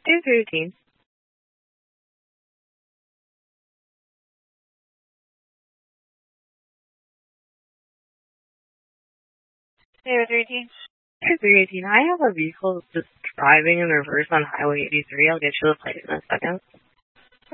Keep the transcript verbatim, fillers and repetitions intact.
two thirteen. Zero thirteen. two thirteen. I have a vehicle just driving in reverse on Highway eighty-three. I'll get you the plate in a second.